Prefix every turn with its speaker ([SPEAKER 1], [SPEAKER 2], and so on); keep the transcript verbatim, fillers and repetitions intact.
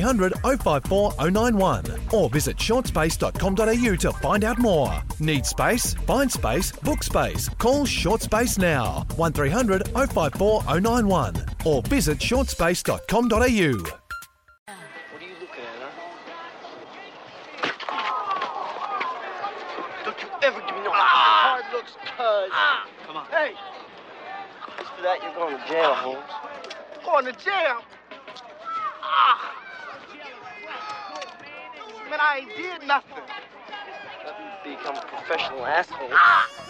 [SPEAKER 1] hundred, oh five four, oh nine one or visit short space dot com dot a u to find out more. Need space? Find space, book space. Call Short Space now, one three hundred, oh five four, oh nine one or visit short space dot com dot a u.
[SPEAKER 2] What are you looking at, huh? Don't you ever give me no hard looks, cuz. Come on. Hey! Just for that, you're going to jail, Holmes. Going to jail? Ah! Man, I ain't did nothing. Nothing to become a professional asshole. Ah!